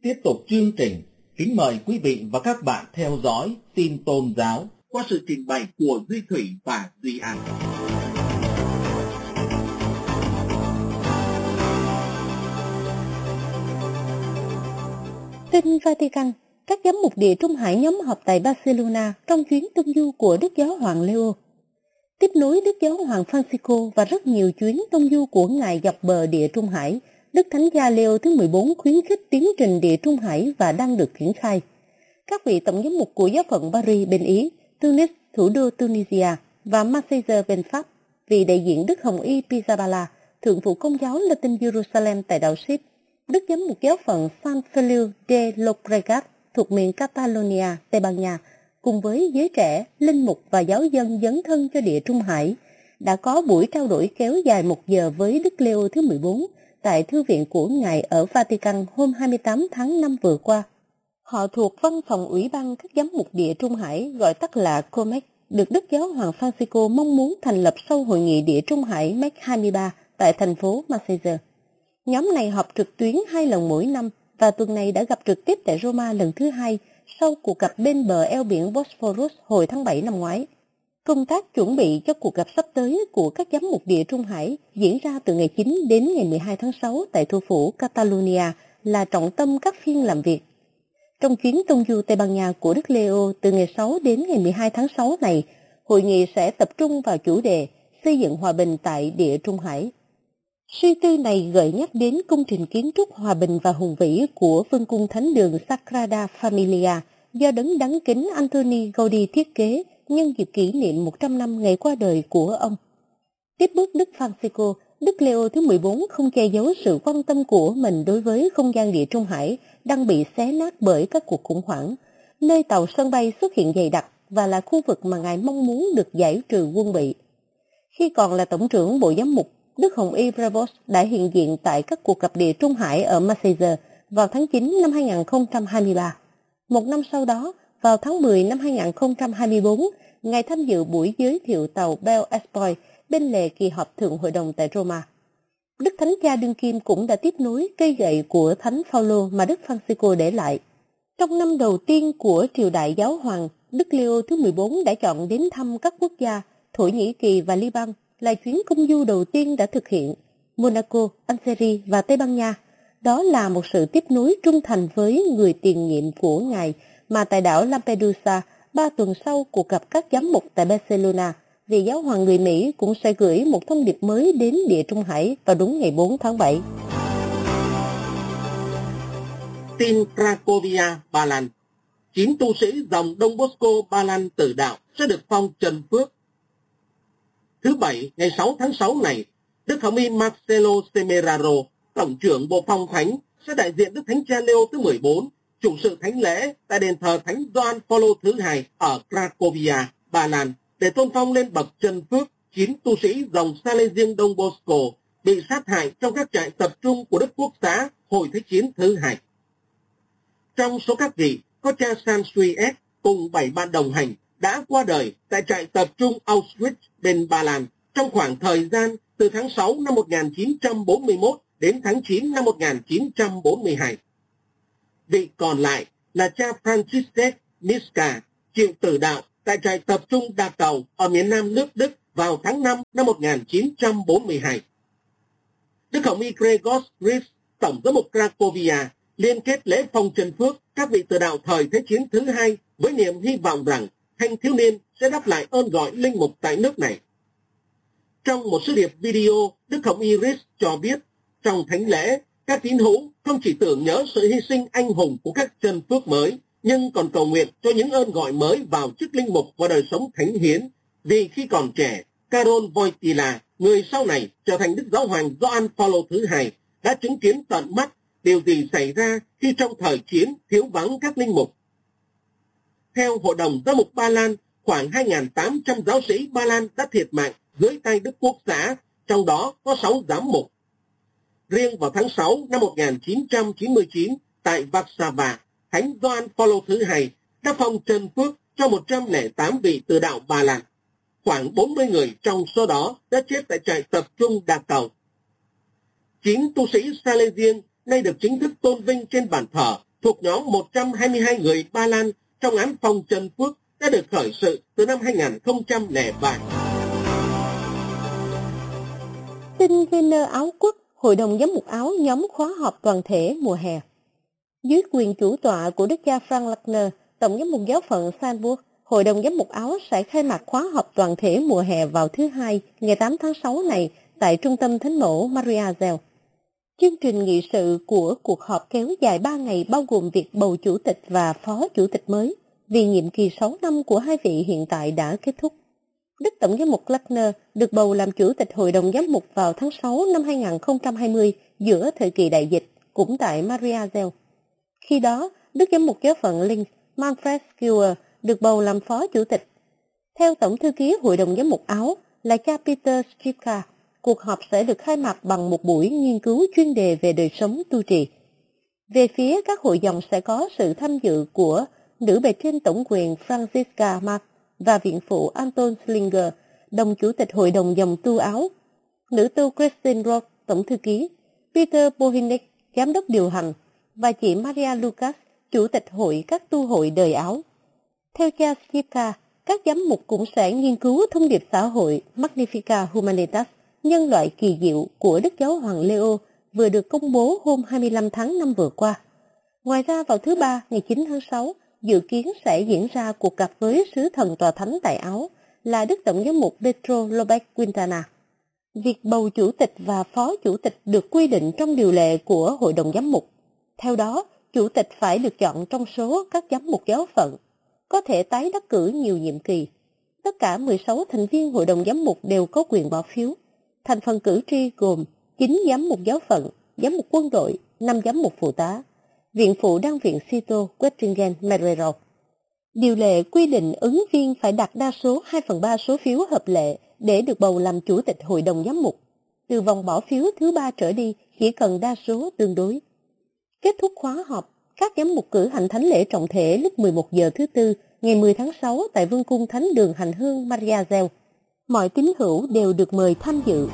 Tiếp tục chương trình, kính mời quý vị và các bạn theo dõi tin tôn giáo qua sự trình bày của Duy Thủy và Duy An. Tin Vatican, các giám mục Địa Trung Hải nhóm họp tại Barcelona trong chuyến tung du của Đức Giáo hoàng Leo. Tiếp nối Đức Giáo hoàng Francisco và rất nhiều chuyến tung du của Ngài dọc bờ Địa Trung Hải, Đức Thánh Cha Leo thứ 14 khuyến khích tiến trình Địa Trung Hải và đang được triển khai. Các vị tổng giám mục của giáo phận Paris bên Ý, Tunis, thủ đô Tunisia, và Marseille bên Pháp, vị đại diện Đức Hồng Y Pizzaballa, thượng phụ Công giáo Latin Jerusalem tại đảo Ship, Đức giám mục giáo phận San Feliu de Llobregat thuộc miền Catalonia, Tây Ban Nha, cùng với giới trẻ, linh mục và giáo dân dấn thân cho Địa Trung Hải, đã có buổi trao đổi kéo dài 1 giờ với Đức Leo thứ 14 tại Thư viện của Ngài ở Vatican hôm 28 tháng 5 vừa qua. Họ thuộc Văn phòng Ủy ban các giám mục Địa Trung Hải, gọi tắt là COMEX, được Đức Giáo hoàng Francisco mong muốn thành lập sau Hội nghị Địa Trung Hải MEC 23 tại thành phố Marseille. Nhóm này họp trực tuyến 2 lần mỗi năm và tuần này đã gặp trực tiếp tại Roma lần thứ 2 sau cuộc gặp bên bờ eo biển Bosphorus hồi tháng 7 năm ngoái. Công tác chuẩn bị cho cuộc gặp sắp tới của các giám mục Địa Trung Hải diễn ra từ ngày 9 đến ngày 12 tháng 6 tại thủ phủ Catalonia là trọng tâm các phiên làm việc. Trong chuyến tung du Tây Ban Nha của Đức Leo từ ngày 6 đến ngày 12 tháng 6 này, hội nghị sẽ tập trung vào chủ đề xây dựng hòa bình tại Địa Trung Hải. Suy tư này gợi nhắc đến công trình kiến trúc hòa bình và hùng vĩ của Vương cung Thánh đường Sagrada Familia do đấng đáng kính Antoni Gaudí thiết kế nhân dịp kỷ niệm 100 năm ngày qua đời của ông. Tiếp bước Đức Francisco, Đức Leo thứ 14 không che giấu sự quan tâm của mình đối với không gian Địa Trung Hải đang bị xé nát bởi các cuộc khủng hoảng, nơi tàu sân bay xuất hiện dày đặc và là khu vực mà Ngài mong muốn được giải trừ quân bị. Khi còn là Tổng trưởng Bộ Giám mục, Đức Hồng Y Prevost đã hiện diện tại các cuộc gặp Địa Trung Hải ở Marseille vào tháng 9 năm 2023. Một năm sau đó, vào tháng 10 năm 2024, Ngài tham dự buổi giới thiệu tàu Belle Espoir bên lề kỳ họp Thượng Hội đồng tại Roma. Đức Thánh Cha đương kim cũng đã tiếp nối cây gậy của Thánh Phaolô mà Đức Francisco để lại. Trong năm đầu tiên của triều đại giáo hoàng, Đức Leo thứ 14 đã chọn đến thăm các quốc gia Thổ Nhĩ Kỳ và Liban là chuyến công du đầu tiên đã thực hiện, Monaco, Algeria và Tây Ban Nha. Đó là một sự tiếp nối trung thành với người tiền nhiệm của Ngài mà tại đảo Lampedusa 3 tuần sau cuộc gặp các giám mục tại Barcelona, vị giáo hoàng người Mỹ cũng sẽ gửi một thông điệp mới đến Địa Trung Hải vào đúng ngày 4 tháng 7. Tin Cracovia, Ba Lan. 9 tu sĩ dòng Don Bosco Ba Lan tử đạo sẽ được phong trần phước. Thứ Bảy, ngày 6 tháng 6 này, Đức Hồng Y Marcelo Semeraro, Tổng trưởng Bộ Phong Thánh, sẽ đại diện Đức Thánh Cha Leo thứ 14, chủ sự thánh lễ tại đền thờ Thánh Gioan Phaolô thứ 2 ở Cracovia, Ba Lan, để tôn phong lên bậc trần phước 9 tu sĩ dòng Salesian Don Bosco bị sát hại trong các trại tập trung của Đức Quốc xã hồi Thế chiến thứ 2. Trong số các vị, có cha San Sui S cùng 7 bạn đồng hành đã qua đời tại trại tập trung Auschwitz bên Ba Lan trong khoảng thời gian từ tháng 6 năm 1941 đến tháng 9 năm 1942. Vị còn lại là cha Franciszek Miska, chịu tử đạo tại trại tập trung Đa Cầu ở miền nam nước Đức vào tháng 5 năm 1942. Đức Hồng Y Gregos Ries, Tổng giám mục Cracovia, liên kết lễ phong trần phước các vị tử đạo thời Thế chiến thứ 2 với niềm hy vọng rằng thanh thiếu niên sẽ đáp lại ơn gọi linh mục tại nước này. Trong một sứ điệp video, Đức Hồng Y Ries cho biết, trong thánh lễ, các tín hữu không chỉ tưởng nhớ sự hy sinh anh hùng của các trần phước mới, nhưng còn cầu nguyện cho những ơn gọi mới vào chức linh mục và đời sống thánh hiến. Vì khi còn trẻ, Karol Wojtyla, người sau này trở thành Đức Giáo hoàng Gioan Phaolô thứ 2, đã chứng kiến tận mắt điều gì xảy ra khi trong thời chiến thiếu vắng các linh mục. Theo Hội đồng Giáo mục Ba Lan, khoảng 2.800 giáo sĩ Ba Lan đã thiệt mạng dưới tay Đức Quốc xã, trong đó có 6 giám mục. Riêng vào tháng 6 năm 1999, tại Warsaw, Thánh Gioan Phaolô thứ 2 đã phong trần phước cho 108 vị tử đạo Ba Lan. Khoảng 40 người trong số đó đã chết tại trại tập trung Đa Cầu. 9 tu sĩ Salesian nay được chính thức tôn vinh trên bàn thờ thuộc nhóm 122 người Ba Lan trong án Phong Trần Phước đã được khởi sự từ năm 2003. Tin Wiener Áo Quốc, Hội đồng Giám mục Áo nhóm khóa họp toàn thể mùa hè. Dưới quyền chủ tọa của đức cha Frank Lachner, Tổng giám mục giáo phận Salzburg, Hội đồng Giám mục Áo sẽ khai mạc khóa họp toàn thể mùa hè vào thứ Hai, ngày 8 tháng 6 này tại Trung tâm Thánh mẫu Maria Zell. Chương trình nghị sự của cuộc họp kéo dài 3 ngày bao gồm việc bầu chủ tịch và phó chủ tịch mới, vì nhiệm kỳ 6 năm của hai vị hiện tại đã kết thúc. Đức Tổng giám mục Lachner được bầu làm chủ tịch Hội đồng Giám mục vào tháng 6 năm 2020 giữa thời kỳ đại dịch, cũng tại Maria Zell. Khi đó, Đức Giám mục giáo phận Linz, Manfred Skeuer, được bầu làm phó chủ tịch. Theo Tổng thư ký Hội đồng Giám mục Áo là cha Peter Skripka, cuộc họp sẽ được khai mạc bằng một buổi nghiên cứu chuyên đề về đời sống tu trì. Về phía các hội dòng sẽ có sự tham dự của nữ bề trên tổng quyền Franziska Mark và viện phụ Anton Slinger, đồng chủ tịch Hội đồng dòng tu Áo, nữ tu Christine Roth, tổng thư ký, Peter Bohinek, giám đốc điều hành, và chị Maria Lucas, chủ tịch hội các tu hội đời Áo. Theo cha Skripka, các giám mục cũng sẽ nghiên cứu thông điệp xã hội Magnificat Humanitas, nhân loại kỳ diệu của Đức Giáo hoàng Leo vừa được công bố hôm 25 tháng 5 vừa qua. Ngoài ra vào thứ Ba, ngày 9 tháng 6, dự kiến sẽ diễn ra cuộc gặp với sứ thần tòa thánh tại Áo là Đức Tổng giám mục Pedro Lopez Quintana. Việc bầu chủ tịch và phó chủ tịch được quy định trong điều lệ của Hội đồng Giám mục. Theo đó, chủ tịch phải được chọn trong số các giám mục giáo phận, có thể tái đắc cử nhiều nhiệm kỳ. Tất cả 16 thành viên Hội đồng Giám mục đều có quyền bỏ phiếu. Thành phần cử tri gồm 9 giám mục giáo phận, giám mục quân đội, 5 giám mục phụ tá, viện phụ đăng viện Cito Wettingen Merero. Điều lệ quy định ứng viên phải đạt đa số 2/3 số phiếu hợp lệ để được bầu làm chủ tịch Hội đồng Giám mục. Từ vòng bỏ phiếu thứ 3 trở đi chỉ cần đa số tương đối. Kết thúc khóa họp, các giám mục cử hành thánh lễ trọng thể lúc 11 giờ thứ Tư, ngày 10 tháng 6 tại Vương cung Thánh đường Hành hương Maria Zell. Mọi tín hữu đều được mời tham dự.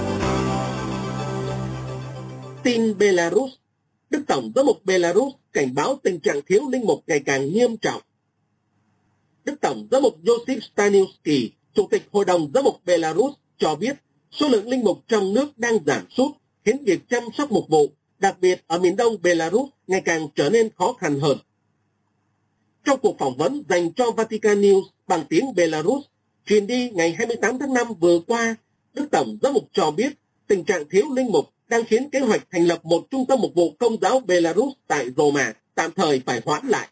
Tin Belarus. Đức Tổng giám mục Belarus cảnh báo tình trạng thiếu linh mục ngày càng nghiêm trọng. Đức Tổng giám mục Josip Staniuski, Chủ tịch Hội đồng Giám mục Belarus cho biết số lượng linh mục trong nước đang giảm sút, khiến việc chăm sóc mục vụ, đặc biệt ở miền đông Belarus, ngày càng trở nên khó khăn hơn. Trong cuộc phỏng vấn dành cho Vatican News bằng tiếng Belarus, truyền đi ngày 28 tháng 5 vừa qua, Đức Tổng giám mục cho biết tình trạng thiếu linh mục đang khiến kế hoạch thành lập một trung tâm mục vụ công giáo Belarus tại Roma tạm thời phải hoãn lại.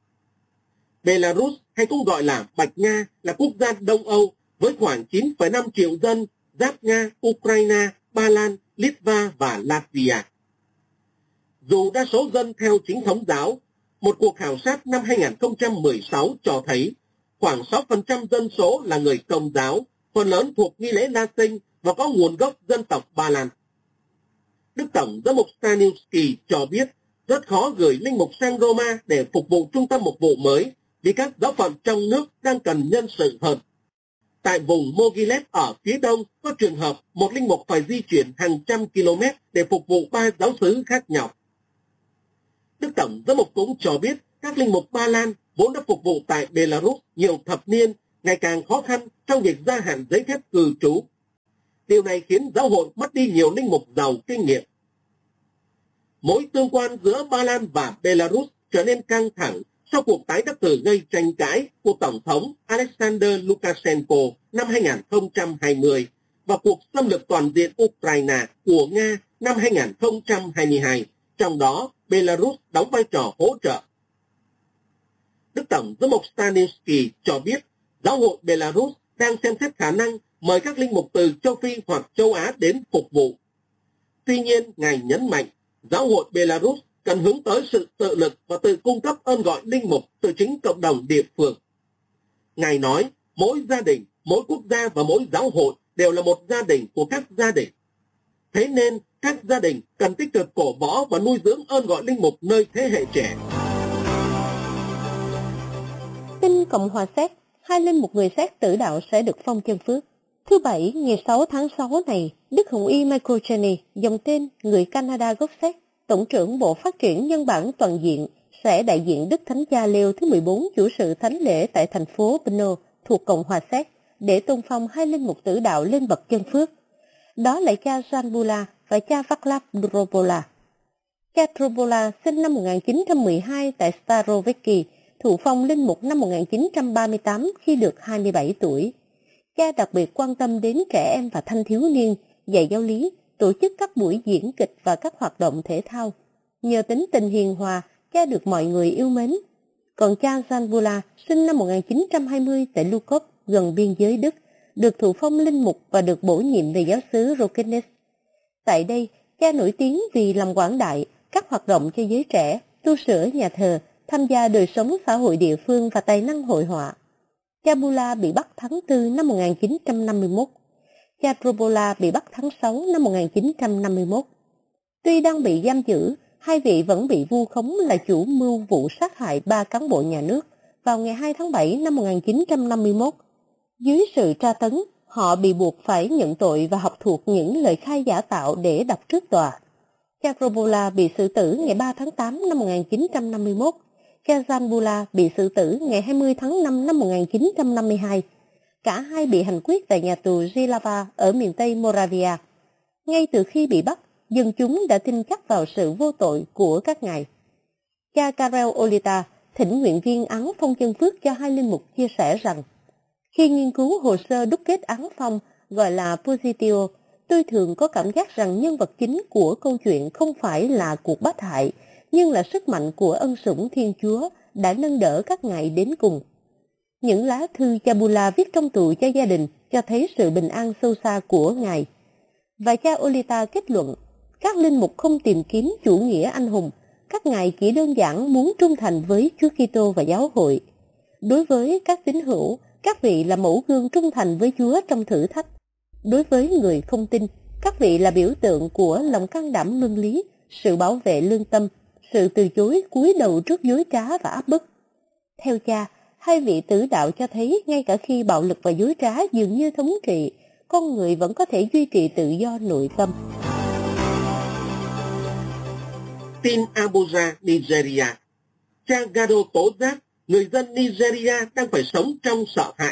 Belarus, hay cũng gọi là Bạch Nga, là quốc gia Đông Âu với khoảng 9,5 triệu dân, giáp Nga, Ukraine, Ba Lan, Litva và Latvia. Dù đa số dân theo chính thống giáo, một cuộc khảo sát năm 2016 cho thấy khoảng 6% dân số là người Công giáo, phần lớn thuộc nghi lễ Latin và có nguồn gốc dân tộc Ba Lan. Đức Tổng giám mục Staniuski cho biết rất khó gửi linh mục sang Roma để phục vụ trung tâm mục vụ mới vì các giáo phận trong nước đang cần nhân sự hơn. Tại vùng Mogilev ở phía đông có trường hợp một linh mục phải di chuyển hàng trăm km để phục vụ 3 giáo xứ khác nhau. Đức Tổng giám mục cũng cho biết các linh mục Ba Lan vốn đã phục vụ tại Belarus nhiều thập niên ngày càng khó khăn trong việc gia hạn giấy phép cư trú. Điều này khiến giáo hội mất đi nhiều linh mục giàu kinh nghiệm. Mối tương quan giữa Ba Lan và Belarus trở nên căng thẳng sau cuộc tái đắc cử gây tranh cãi của Tổng thống Alexander Lukashenko năm 2020 và cuộc xâm lược toàn diện Ukraine của Nga năm 2022, trong đó Belarus đóng vai trò hỗ trợ. Đức Tổng giám mục Staniuski cho biết giáo hội Belarus đang xem xét khả năng mời các linh mục từ châu Phi hoặc châu Á đến phục vụ. Tuy nhiên, Ngài nhấn mạnh giáo hội Belarus cần hướng tới sự tự lực và tự cung cấp ơn gọi linh mục từ chính cộng đồng địa phương. Ngài nói, mỗi gia đình, mỗi quốc gia và mỗi giáo hội đều là một gia đình của các gia đình. Thế nên, các gia đình cần tích cực cổ võ và nuôi dưỡng ơn gọi linh mục nơi thế hệ trẻ. Tin Cộng hòa Séc, 2 linh mục người Séc tử đạo sẽ được phong chân phước. Thứ Bảy, ngày 6 tháng 6 này, Đức Hồng Y Michael Cheney, dòng tên người Canada gốc Séc, Tổng trưởng Bộ Phát triển Nhân bản Toàn diện, sẽ đại diện Đức Thánh Cha Leo thứ 14 chủ sự thánh lễ tại thành phố Brno thuộc Cộng hòa Séc để tôn phong hai linh mục tử đạo lên bậc chân phước. Đó là cha Jan Bula và cha Vaclav Drobola. Cha Drobola sinh năm 1912 tại Staroveki, thụ phong linh mục năm 1938 khi được 27 tuổi. Cha đặc biệt quan tâm đến trẻ em và thanh thiếu niên, dạy giáo lý, tổ chức các buổi diễn kịch và các hoạt động thể thao. Nhờ tính tình hiền hòa, cha được mọi người yêu mến. Còn cha Jan Bula sinh năm 1920 tại Lukov, gần biên giới Đức, được thụ phong linh mục và được bổ nhiệm về giáo xứ Rokenes. Tại đây, cha nổi tiếng vì làm quảng đại, các hoạt động cho giới trẻ, tu sửa nhà thờ, tham gia đời sống xã hội địa phương và tài năng hội họa. Cha Bula bị bắt tháng 4 năm 1951. Cha Drobola bị bắt tháng 6 năm 1951. Tuy đang bị giam giữ, hai vị vẫn bị vu khống là chủ mưu vụ sát hại 3 cán bộ nhà nước vào ngày 2 tháng 7 năm 1951. Dưới sự tra tấn, họ bị buộc phải nhận tội và học thuộc những lời khai giả tạo để đọc trước tòa. Cha Drobola bị xử tử ngày 3 tháng 8 năm 1951. Cha Jan Bula bị xử tử ngày 20 tháng 5 năm 1952. Cả hai bị hành quyết tại nhà tù Jihlava ở miền Tây Moravia. Ngay từ khi bị bắt, dân chúng đã tin chắc vào sự vô tội của các ngài. Cha Karel Olita, thỉnh nguyện viên án phong chân phước cho hai linh mục, chia sẻ rằng: khi nghiên cứu hồ sơ đúc kết án phong gọi là positio, tôi thường có cảm giác rằng nhân vật chính của câu chuyện không phải là cuộc bách hại, nhưng là sức mạnh của ân sủng Thiên Chúa đã nâng đỡ các ngài đến cùng. Những lá thư cha Bula viết trong tù cho gia đình cho thấy sự bình an sâu xa của ngài. Và cha Olita kết luận, các linh mục không tìm kiếm chủ nghĩa anh hùng, các ngài chỉ đơn giản muốn trung thành với Chúa Kitô và giáo hội. Đối với các tín hữu, các vị là mẫu gương trung thành với Chúa trong thử thách. Đối với người không tin, các vị là biểu tượng của lòng can đảm luân lý, sự bảo vệ lương tâm, sự từ chối cúi đầu trước dối trá và áp bức. Theo cha, hai vị tử đạo cho thấy ngay cả khi bạo lực và dối trá dường như thống trị, con người vẫn có thể duy trì tự do nội tâm. Tin Abuja, Nigeria. Cha Gado tố giác người dân Nigeria đang phải sống trong sợ hãi.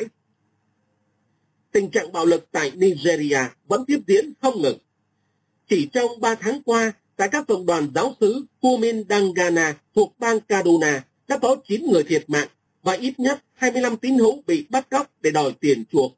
Tình trạng bạo lực tại Nigeria vẫn tiếp diễn không ngừng. Chỉ trong 3 tháng qua, tại các cộng đoàn giáo xứ Kumin Dangana thuộc bang Kaduna đã có 9 người thiệt mạng và ít nhất 25 tín hữu bị bắt cóc để đòi tiền chuộc.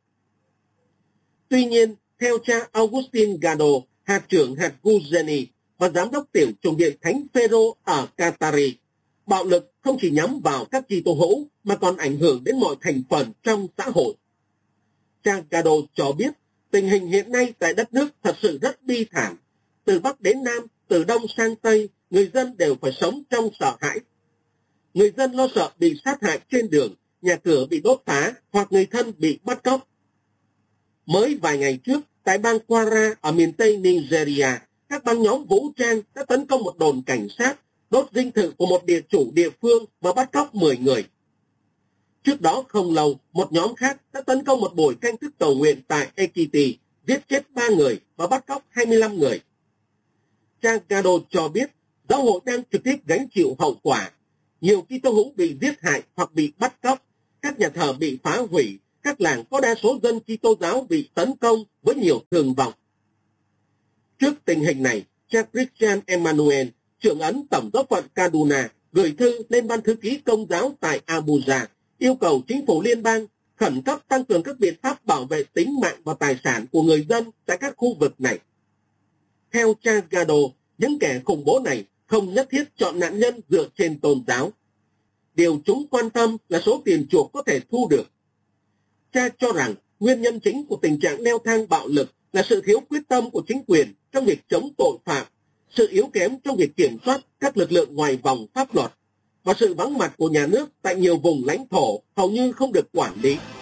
Tuy nhiên, theo cha Augustine Gado, hạt trưởng hạt Guzeni và giám đốc tiểu chủng điện Thánh Phêrô ở Qatari, bạo lực không chỉ nhắm vào các Kitô hữu mà còn ảnh hưởng đến mọi thành phần trong xã hội. Cha Gado cho biết tình hình hiện nay tại đất nước thật sự rất bi thảm. Từ Bắc đến Nam, từ Đông sang Tây, người dân đều phải sống trong sợ hãi. Người dân lo sợ bị sát hại trên đường, nhà cửa bị đốt phá hoặc người thân bị bắt cóc. Mới vài ngày trước, tại bang Kwara ở miền Tây Nigeria, các băng nhóm vũ trang đã tấn công một đồn cảnh sát, đốt dinh thự của một địa chủ địa phương và bắt cóc 10 người. Trước đó không lâu, một nhóm khác đã tấn công một buổi canh thức cầu nguyện tại Ekiti, giết chết 3 người và bắt cóc 25 người. Cha Gado cho biết giáo hội đang trực tiếp gánh chịu hậu quả. Nhiều Kitô hữu bị giết hại hoặc bị bắt cóc, các nhà thờ bị phá hủy, các làng có đa số dân Kitô giáo bị tấn công với nhiều thương vong. Trước tình hình này, cha Christian Emmanuel, trưởng ấn tổng giáo phận Kaduna, gửi thư lên ban thư ký công giáo tại Abuja, yêu cầu chính phủ liên bang khẩn cấp tăng cường các biện pháp bảo vệ tính mạng và tài sản của người dân tại các khu vực này. Theo cha Gado, những kẻ khủng bố này không nhất thiết chọn nạn nhân dựa trên tôn giáo. Điều chúng quan tâm là số tiền chuộc có thể thu được. Cha cho rằng nguyên nhân chính của tình trạng leo thang bạo lực là sự thiếu quyết tâm của chính quyền trong việc chống tội phạm, sự yếu kém trong việc kiểm soát các lực lượng ngoài vòng pháp luật và sự vắng mặt của nhà nước tại nhiều vùng lãnh thổ hầu như không được quản lý.